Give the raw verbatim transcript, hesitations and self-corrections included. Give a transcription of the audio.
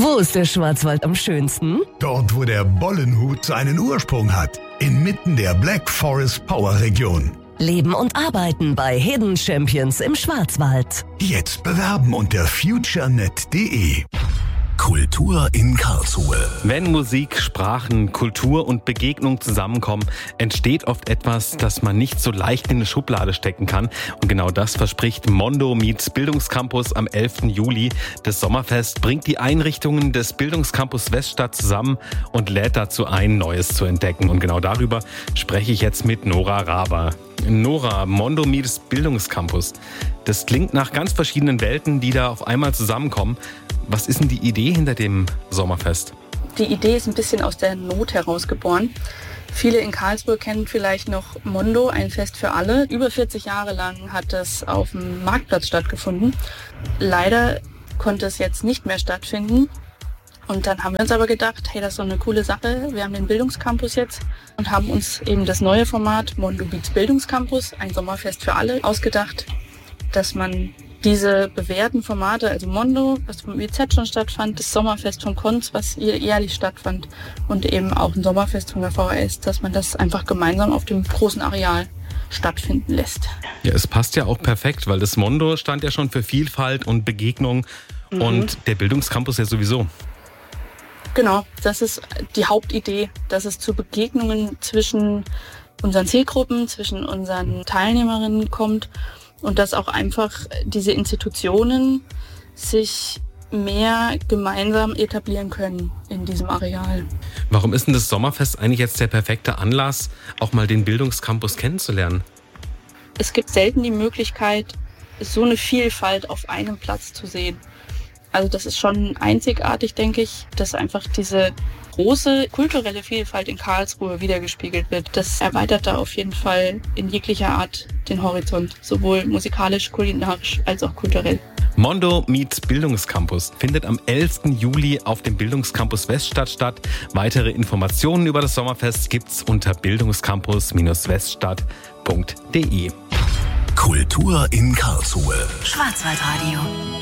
Wo ist der Schwarzwald am schönsten? Dort, wo der Bollenhut seinen Ursprung hat. Inmitten der Black Forest Power Region. Leben und arbeiten bei Hidden Champions im Schwarzwald. Jetzt bewerben unter futurenet punkt de. Kultur in Karlsruhe. Wenn Musik, Sprachen, Kultur und Begegnung zusammenkommen, entsteht oft etwas, das man nicht so leicht in eine Schublade stecken kann. Und genau das verspricht Mondo meets Bildungscampus am elften Juli. Das Sommerfest bringt die Einrichtungen des Bildungscampus Weststadt zusammen und lädt dazu ein, Neues zu entdecken. Und genau darüber spreche ich jetzt mit Nora Raber. Nora, Mondo meets Bildungscampus. Das klingt nach ganz verschiedenen Welten, die da auf einmal zusammenkommen. Was ist denn die Idee hinter dem Sommerfest? Die Idee ist ein bisschen aus der Not herausgeboren. Viele in Karlsruhe kennen vielleicht noch Mondo, ein Fest für alle. Über vierzig Jahre lang hat es auf dem Marktplatz stattgefunden. Leider konnte es jetzt nicht mehr stattfinden. Und dann haben wir uns aber gedacht, hey, das ist so eine coole Sache. Wir haben den Bildungscampus jetzt und haben uns eben das neue Format Mondo meets Bildungscampus, ein Sommerfest für alle, ausgedacht, dass man diese bewährten Formate, also Mondo, was vom W Z schon stattfand, das Sommerfest vom Konz, was jährlich stattfand und eben auch ein Sommerfest von der V H S, dass man das einfach gemeinsam auf dem großen Areal stattfinden lässt. Ja, es passt ja auch perfekt, weil das Mondo stand ja schon für Vielfalt und Begegnung mhm. und der Bildungscampus ja sowieso. Genau, das ist die Hauptidee, dass es zu Begegnungen zwischen unseren Zielgruppen, zwischen unseren Teilnehmerinnen kommt. Und dass auch einfach diese Institutionen sich mehr gemeinsam etablieren können in diesem Areal. Warum ist denn das Sommerfest eigentlich jetzt der perfekte Anlass, auch mal den Bildungscampus kennenzulernen? Es gibt selten die Möglichkeit, so eine Vielfalt auf einem Platz zu sehen. Also das ist schon einzigartig, denke ich, dass einfach diese große kulturelle Vielfalt in Karlsruhe wiedergespiegelt wird. Das erweitert da auf jeden Fall in jeglicher Art den Horizont, sowohl musikalisch, kulinarisch als auch kulturell. Mondo meets Bildungscampus findet am elften Juli auf dem Bildungscampus Weststadt statt. Weitere Informationen über das Sommerfest gibt's unter bildungscampus weststadt punkt de. Kultur in Karlsruhe. Schwarzwaldradio.